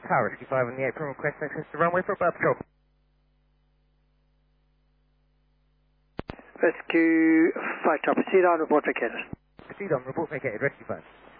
Tower, Rescue 5 on the apron, request access to runway for above patrol. Rescue 5 Tower, proceed on, report vacated. Proceed on, report vacated, Rescue 5.